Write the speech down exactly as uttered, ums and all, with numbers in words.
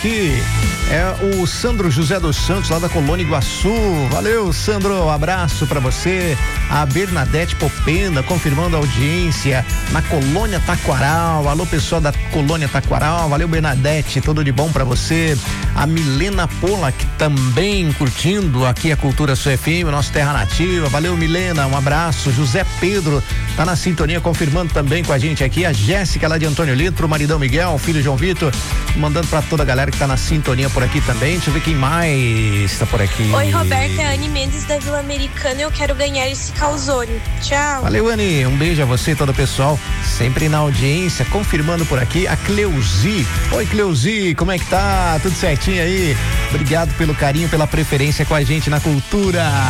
aqui. É o Sandro José dos Santos, lá da Colônia Iguaçu. Valeu, Sandro, um abraço pra você. A Bernadette Popenda, confirmando a audiência na Colônia Taquaral. Alô, pessoal da Colônia Taquaral. Valeu, Bernadette, tudo de bom pra você. A Milena Pollack também curtindo aqui a Cultura Sul F M, nossa terra nativa. Valeu, Milena, um abraço. José Pedro tá na sintonia, confirmando também com a gente aqui. A Jéssica, lá de Antônio Lito, pro maridão Miguel, o filho João Vitor, mandando pra toda a galera que tá na sintonia por aqui também. Deixa eu ver quem mais tá por aqui. Oi, Roberta, é a Anne Mendes da Vila Americana. Eu quero ganhar esse calzone. Tchau. Valeu, Anne. Um beijo a você e todo o pessoal, sempre na audiência, confirmando por aqui a Cleuzi. Oi, Cleuzi, como é que tá? Tudo certinho aí? Obrigado pelo carinho, pela preferência com a gente na Cultura.